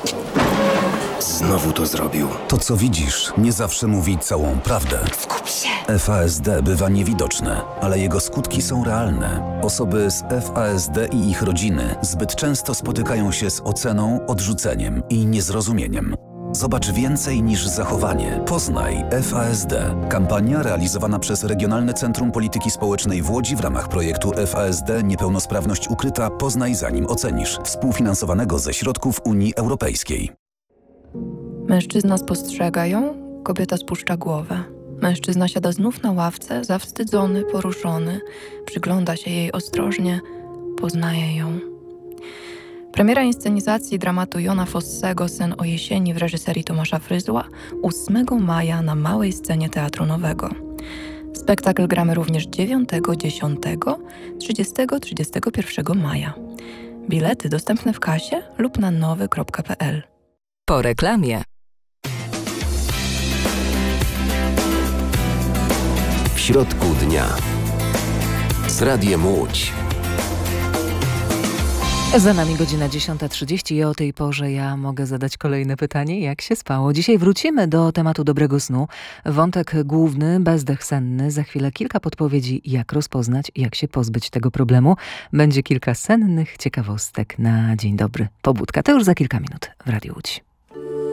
Znowu to zrobił. To, co widzisz, nie zawsze mówi całą prawdę. Skup się! FASD bywa niewidoczne, ale jego skutki są realne. Osoby z FASD i ich rodziny zbyt często spotykają się z oceną, odrzuceniem i niezrozumieniem. Zobacz więcej niż zachowanie. Poznaj FASD. Kampania realizowana przez Regionalne Centrum Polityki Społecznej w Łodzi w ramach projektu FASD Niepełnosprawność ukryta. Poznaj zanim ocenisz. Współfinansowanego ze środków Unii Europejskiej. Mężczyzna spostrzega ją, kobieta spuszcza głowę. Mężczyzna siada znów na ławce, zawstydzony, poruszony. Przygląda się jej ostrożnie, poznaje ją. Premiera inscenizacji dramatu Jona Fossego Sen o jesieni w reżyserii Tomasza Fryzła 8 maja na małej scenie Teatru Nowego. Spektakl gramy również 9, 10, 30, 31 maja. Bilety dostępne w kasie lub na nowy.pl. Po reklamie. W środku dnia. Z Radiem Łódź. Za nami godzina 10:30 i o tej porze ja mogę zadać kolejne pytanie, jak się spało. Dzisiaj wrócimy do tematu dobrego snu. Wątek główny, bezdech senny. Za chwilę kilka podpowiedzi, jak rozpoznać, jak się pozbyć tego problemu. Będzie kilka sennych ciekawostek na dzień dobry. Pobudka to już za kilka minut w Radiu Łódź.